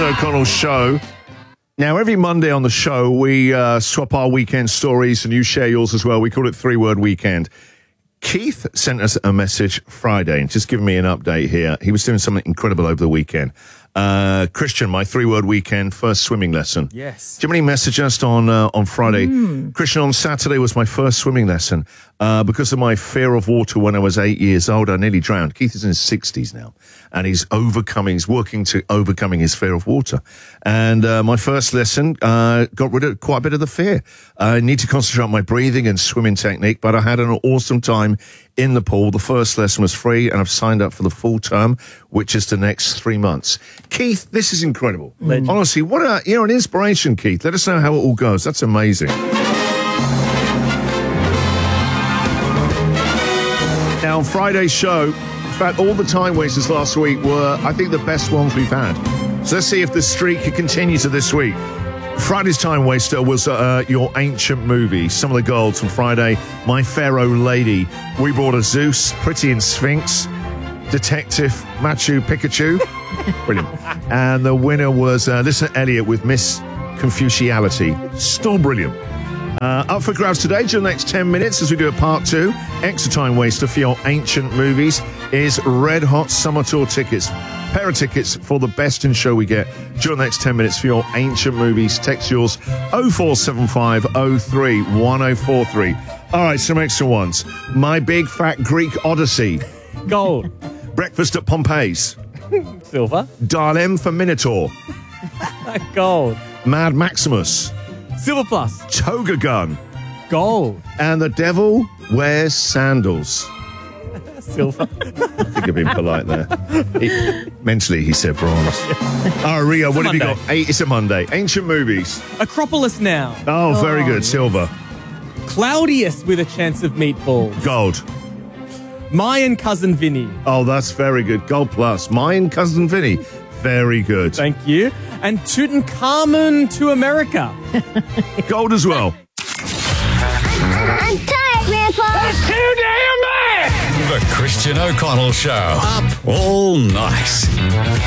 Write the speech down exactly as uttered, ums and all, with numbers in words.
Christian O'Connell Show. Now, every Monday on the show, we uh, swap our weekend stories, and you share yours as well. We call it Three Word Weekend. Keith sent us a message Friday, and just giving me an update here. He was doing something incredible over the weekend. Uh, Christian, my three-word weekend, first swimming lesson. Yes. Do you have any message just on uh, on Friday? Mm. Christian, on Saturday was my first swimming lesson. Uh, because of my fear of water when I was eight years old, I nearly drowned. Keith is in his sixties now, and he's overcoming, he's working to overcoming his fear of water. And uh, my first lesson uh, got rid of quite a bit of the fear. I need to concentrate on my breathing and swimming technique, but I had an awesome time in the pool. The first lesson was free, and I've signed up for the full term, which is the next three months. Keith, this is incredible. Legend. Honestly, what a, you know, an inspiration, Keith. Let us know how it all goes. That's amazing. Now, on Friday's show, in fact, all the time wasters last week were, I think, the best ones we've had. So let's see if the streak can continue to this week. Friday's time waster was uh, your ancient movie. Some of the golds from Friday. My Pharaoh Lady. We brought a Zeus, Pretty in Sphinx, Detective Machu Pikachu. Brilliant. And the winner was uh, Listener Elliot with Miss Confuciality. Still brilliant. Uh, up for grabs today during the next ten minutes as we do a part two. Extra time waster for your ancient movies is Red Hot Summer Tour tickets. Pair of tickets for the best in show we get during the next ten minutes for your ancient movies. Text yours oh four seven five oh three one oh four three. All right, some extra ones. My Big Fat Greek Odyssey. Gold. Breakfast at Pompeii's. Silver. Dial M for Minotaur. Gold. Mad Maximus. Silver plus. Toga Gun. Gold. And the Devil Wears Sandals. Silver. I think you're being polite there. He, mentally, he said bronze. All right, Rio, what have you got? Eight, it's a Monday. Ancient movies. Acropolis Now. Oh, very Oh, good. yes. Silver. Claudius with a chance of meatballs. Gold. Mayan Cousin Vinny. Oh, that's very good. Gold plus. Mine, Cousin Vinny. Very good. Thank you. And Tutankhamun to America. Gold as well. I'm tired, Grandpa. That's too damn bad! The Christian O'Connell Show. Up all night.